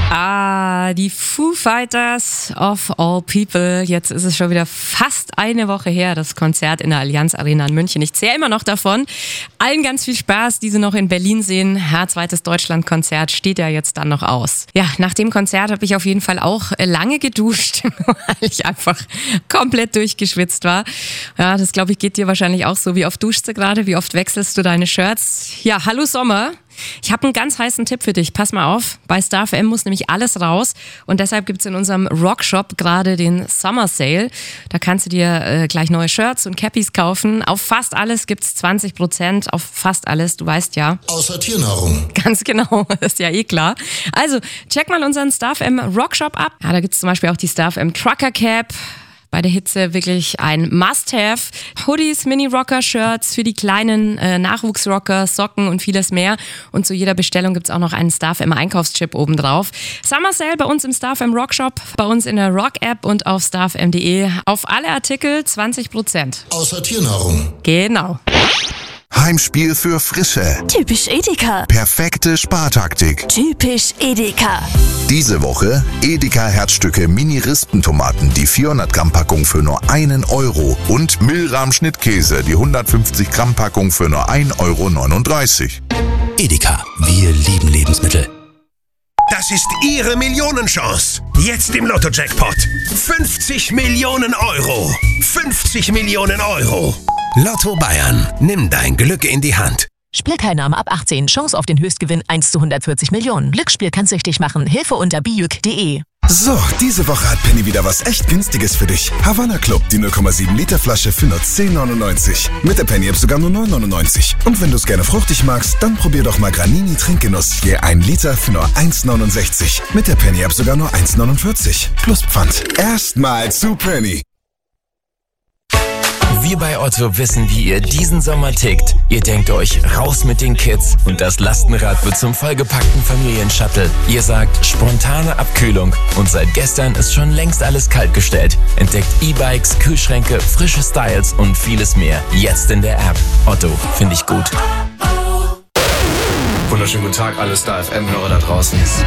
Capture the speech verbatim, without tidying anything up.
Ah, die Foo Fighters of all people. Jetzt ist es schon wieder fast eine Woche her, das Konzert in der Allianz Arena in München. Ich zähle immer noch davon. Allen ganz viel Spaß, die sie noch in Berlin sehen. Zweites Deutschlandkonzert steht ja jetzt dann noch aus. Ja, nach dem Konzert habe ich auf jeden Fall auch lange geduscht, weil ich einfach komplett durchgeschwitzt war. Ja, das glaube ich geht dir wahrscheinlich auch so. Wie oft duschst du gerade? Wie oft wechselst du deine Shirts? Ja, hallo Sommer. Ich habe einen ganz heißen Tipp für dich. Pass mal auf, bei Star F M muss nämlich alles raus und deshalb gibt's in unserem Rockshop gerade den Summer Sale. Da kannst du dir äh, gleich neue Shirts und Cappies kaufen. Auf fast alles gibt's zwanzig Prozent, auf fast alles, du weißt ja. Außer Tiernahrung. Ganz genau, ist ja eh klar. Also, check mal unseren Star F M Rockshop ab. Ja, da gibt's zum Beispiel auch die Star F M Trucker Cap. Bei der Hitze wirklich ein Must-Have. Hoodies, Mini-Rocker-Shirts für die kleinen äh, Nachwuchsrocker, Socken und vieles mehr. Und zu jeder Bestellung gibt's auch noch einen Star F M Einkaufschip obendrauf. Summer Sale bei uns im Star F M Rockshop, bei uns in der Rock-App und auf star f m punkt d e. Auf alle Artikel zwanzig Prozent. Außer Tiernahrung. Genau. Heimspiel für Frische. Typisch Edeka. Perfekte Spartaktik. Typisch Edeka. Diese Woche Edeka Herzstücke Mini-Rispentomaten, die vierhundert Gramm Packung für nur einen Euro und Milram Schnittkäse, die hundertfünfzig Gramm Packung für nur ein Euro neununddreißig. Edeka, wir lieben Lebensmittel. Das ist Ihre Millionenchance. Jetzt im Lotto-Jackpot. fünfzig Millionen Euro. fünfzig Millionen Euro. Lotto Bayern. Nimm dein Glück in die Hand. Spielteilnahme ab achtzehn. Chance auf den Höchstgewinn eins zu hundertvierzig Millionen. Glücksspiel kann süchtig machen. Hilfe unter bijuk punkt de. So, diese Woche hat Penny wieder was echt Günstiges für dich. Havanna Club, die null Komma sieben Liter Flasche für nur zehn neunundneunzig. Mit der Penny App sogar nur neun neunundneunzig. Und wenn du es gerne fruchtig magst, dann probier doch mal Granini Trinkgenuss. Je ein Liter für nur eins neunundsechzig. Mit der Penny App sogar nur eins neunundvierzig. Plus Pfand. Erstmal zu Penny. Wir bei Otto wissen, wie ihr diesen Sommer tickt. Ihr denkt euch, raus mit den Kids und das Lastenrad wird zum vollgepackten Familienshuttle. Ihr sagt, spontane Abkühlung und seit gestern ist schon längst alles kaltgestellt. Entdeckt E-Bikes, Kühlschränke, frische Styles und vieles mehr. Jetzt in der App. Otto, finde ich gut. Wunderschönen guten Tag, alle Star F M-Hörer da draußen.